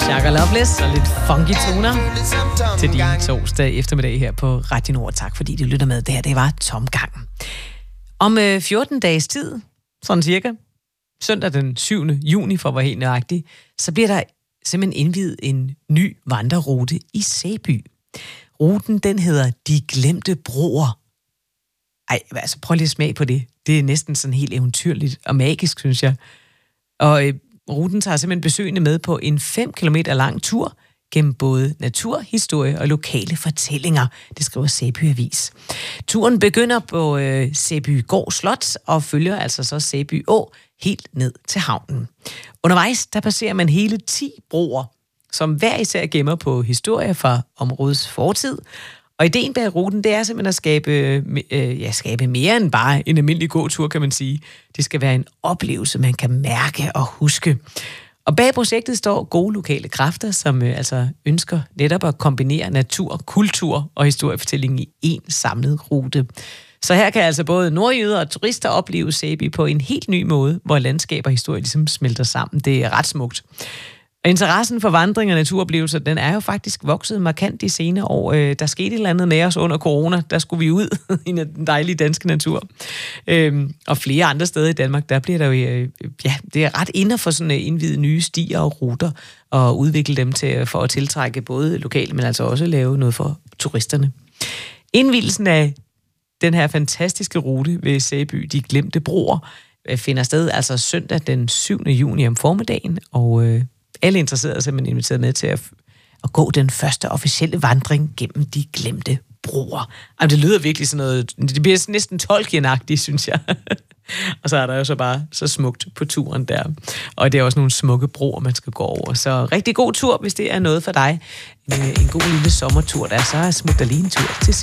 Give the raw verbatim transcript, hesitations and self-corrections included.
Shaka Loveless og lidt funky toner til din torsdag eftermiddag her på Radio Nord. Tak fordi du lytter med. Det her, det var Tomgang. Om øh, fjorten dages tid, sådan cirka, søndag den syvende juni for at være helt nøjagtig, så bliver der simpelthen indviet en ny vandrerute i Sæby. Ruten, den hedder De Glemte Broer. Ej, altså prøv lige at smage på det. Det er næsten sådan helt eventyrligt og magisk, synes jeg. Og øh, ruten tager simpelthen besøgende med på en fem kilometer lang tur gennem både natur, historie og lokale fortællinger. Det skriver Sæby Avis. Turen begynder på øh, Sæbygård Slot og følger altså så Sæby Å helt ned til havnen. Undervejs, der passerer man hele ti broer, som hver især gemmer på historie fra områdets fortid. Og ideen bag ruten, det er simpelthen at skabe, øh, ja, skabe mere end bare en almindelig gåtur, kan man sige. Det skal være en oplevelse, man kan mærke og huske. Og bag projektet står gode lokale kræfter, som øh, altså ønsker netop at kombinere natur, kultur og historiefortælling i en samlet rute. Så her kan altså både nordjyder og turister opleve Sæby på en helt ny måde, hvor landskab og historie ligesom smelter sammen. Det er ret smukt. Og interessen for vandring og naturoplevelser, den er jo faktisk vokset markant de senere år. Der skete et eller andet med os under corona. Der skulle vi ud i den dejlige danske natur. Og flere andre steder i Danmark, der bliver der jo, ja, det er ret inde for sådan at indvide nye stier og ruter og udvikle dem til, for at tiltrække både lokale, men altså også lave noget for turisterne. Indvielsen af den her fantastiske rute ved Sæby, De Glemte Broer, finder sted altså søndag den syvende juni om formiddagen, og øh, alle interesserede er simpelthen inviteret med til at, at gå den første officielle vandring gennem De Glemte Broer. Altså, det lyder virkelig sådan noget, det bliver næsten Tolkien-agtigt, synes jeg. Og så er der jo så bare så smukt på turen der. Og det er også nogle smukke broer, man skal gå over. Så rigtig god tur, hvis det er noget for dig. En, en god lille sommertur der, så smut dig lige en tur til